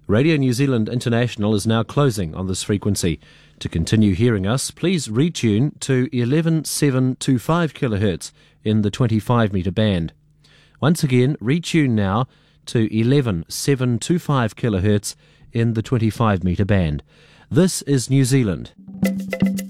Radio New Zealand International is now closing on this frequency. To continue hearing us, please retune to 11725 kHz in the 25 metre band. Once again, retune now to 11725 kHz in the 25 metre band. This is New Zealand.